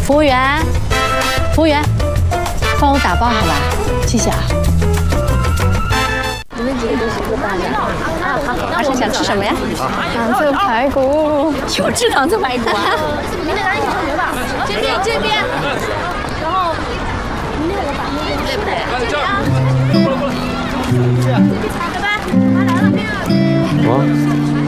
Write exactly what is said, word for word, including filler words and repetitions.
服务员，服务员，帮我打包好吧，谢谢啊。你们几个都是一个班的啊？好，阿生想吃什么呀？ 糖醋排骨。 又吃糖醋排骨啊？ 你们俩一起上学吧。这边这边。然后，那我把那个对不对？这边啊。拜拜，他来了。 什么？